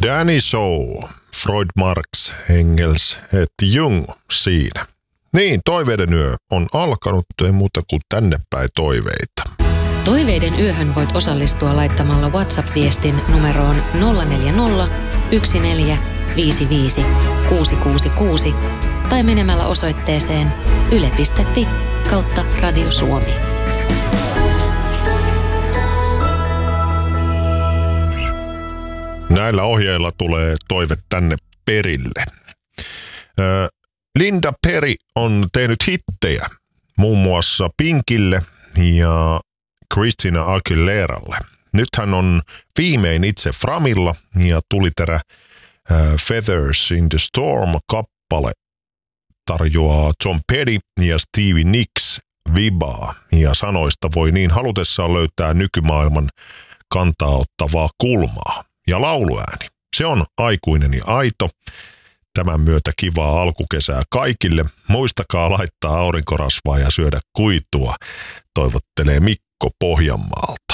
Danny Show, Freud, Marx, Engels et Jung siinä. Niin, toiveiden yö on alkanut, ei muuta kuin tänne päin toiveita. Toiveiden yöhön voit osallistua laittamalla WhatsApp-viestin numeroon 040 1455 666 tai menemällä osoitteeseen yle.fi/Radio Suomi. Näillä ohjeilla tulee toive tänne perille. Linda Perry on tehnyt hittejä muun muassa Pinkille ja Christina Aguileralle. Nyt hän on viimein itse Framilla ja tuliterä Feathers in the Storm-kappale tarjoaa Tom Petty ja Stevie Nicks vibaa ja sanoista voi niin halutessaan löytää nykymaailman kantaa ottavaa kulmaa. Ja lauluääni, se on aikuinen ja aito. Tämän myötä kivaa alkukesää kaikille. Muistakaa laittaa aurinkorasvaa ja syödä kuitua, toivottelee Mikko Pohjanmaalta.